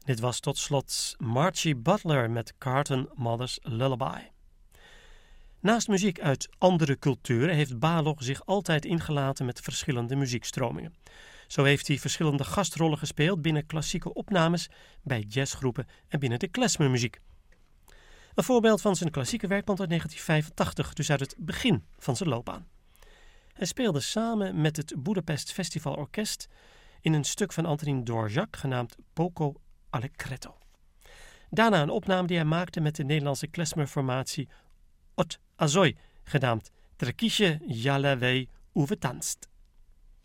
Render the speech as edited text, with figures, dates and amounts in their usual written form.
Dit was tot slot Marchie Butler met Carlton Mother's Lullaby. Naast muziek uit andere culturen heeft Balog zich altijd ingelaten met verschillende muziekstromingen. Zo heeft hij verschillende gastrollen gespeeld binnen klassieke opnames, bij jazzgroepen en binnen de klezmermuziek. Een voorbeeld van zijn klassieke werk komt uit 1985, dus uit het begin van zijn loopbaan. Hij speelde samen met het Budapest Festival Orkest in een stuk van Antonin Dvorak genaamd Poco Allegretto. Daarna een opname die hij maakte met de Nederlandse klezmerformatie Ot Azoy, genaamd Trekische Jalaway Uwe Tanzt.